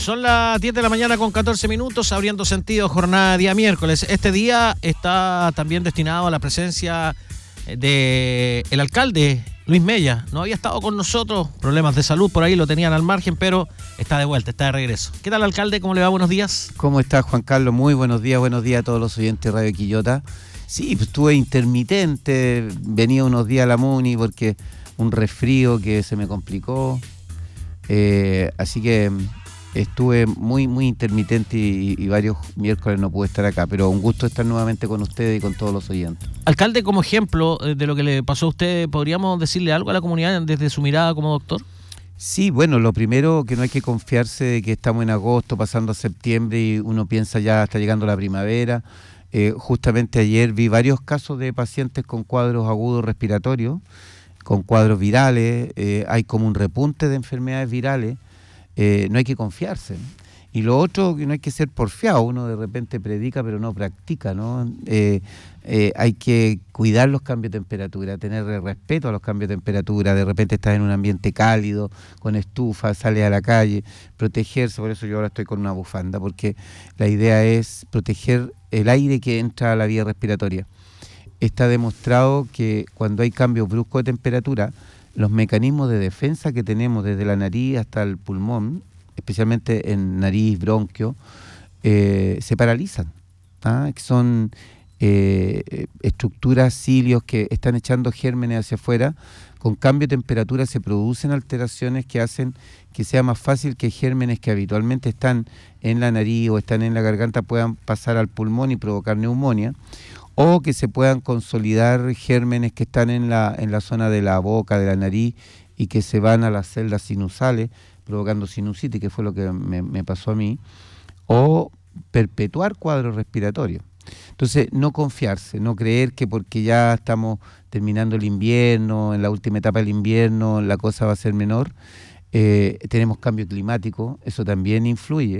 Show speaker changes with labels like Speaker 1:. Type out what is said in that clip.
Speaker 1: Son las 10 de la mañana con 14 minutos, abriendo sentido jornada de día miércoles. Este día está también destinado a la presencia del alcalde Luis Mella. No había estado con nosotros, problemas de salud por ahí lo tenían al margen, pero está de vuelta, está de regreso. ¿Qué tal, alcalde? ¿Cómo le va? Buenos días.
Speaker 2: ¿Cómo está, Juan Carlos? Muy buenos días a todos los oyentes de Radio Quillota. Sí, pues estuve intermitente, venía unos días a la Muni porque un resfrío que se me complicó, así que estuve muy intermitente y varios miércoles no pude estar acá, pero un gusto estar nuevamente con ustedes y con todos los oyentes.
Speaker 1: Alcalde, como ejemplo de lo que le pasó a usted, ¿podríamos decirle algo a la comunidad desde su mirada como doctor?
Speaker 2: Sí, bueno, lo primero que no hay que confiarse de que estamos en agosto, pasando a septiembre y uno piensa ya está llegando la primavera. Justamente ayer vi varios casos de pacientes con cuadros agudos respiratorios, con cuadros virales, hay como un repunte de enfermedades virales. No hay que confiarse. Y lo otro, que no hay que ser porfiado, uno de repente predica pero no practica, ¿no? Hay que cuidar los cambios de temperatura, tener respeto a los cambios de temperatura. De repente estás en un ambiente cálido, con estufa, sales a la calle, protegerse. Por eso yo ahora estoy con una bufanda, porque la idea es proteger el aire que entra a la vía respiratoria. Está demostrado que cuando hay cambios bruscos de temperatura, los mecanismos de defensa que tenemos desde la nariz hasta el pulmón, especialmente en nariz, bronquio, se paralizan. Que son estructuras, cilios que están echando gérmenes hacia afuera. Con cambio de temperatura se producen alteraciones que hacen que sea más fácil que gérmenes que habitualmente están en la nariz o están en la garganta puedan pasar al pulmón y provocar neumonía, o que se puedan consolidar gérmenes que están en la zona de la boca, de la nariz, y que se van a las celdas sinusales, provocando sinusitis, que fue lo que me pasó a mí, o perpetuar cuadros respiratorios. Entonces, no confiarse, no creer que porque ya estamos terminando el invierno, en la última etapa del invierno, la cosa va a ser menor. Tenemos cambio climático, eso también influye.